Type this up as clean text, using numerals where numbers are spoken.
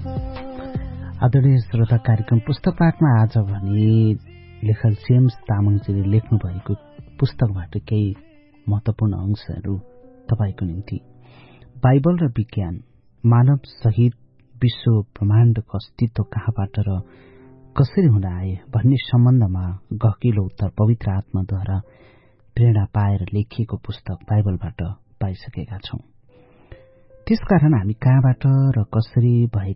आदरणीय श्रोता, कार्यक्रम पुस्तक पाठमा आज भने लेखक जेम्स तामाङजीले लेख्नु भएको पुस्तकबाट केही महत्वपूर्ण अंशहरू तपाईको निम्ति। बाइबल र विज्ञान, मानव सहित विश्व ब्रह्माण्डको अस्तित्व कहाँबाट र कसरी हुन आए भन्ने सम्बन्धमा गहकिलो उत्तर पवित्र आत्माद्वारा प्रेरणा पाएर लेखिएको पुस्तक बाइबलबाट पाइसकेका छौं। त्यसकारण हामी कहाँबाट र कसरी भए